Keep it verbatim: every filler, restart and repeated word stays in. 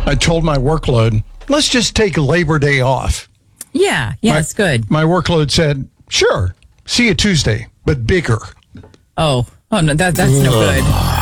I told my workload, let's just take Labor Day off. Yeah, yes, my, good. My workload said, sure, see you Tuesday, but bigger. Oh, oh no, that that's no good.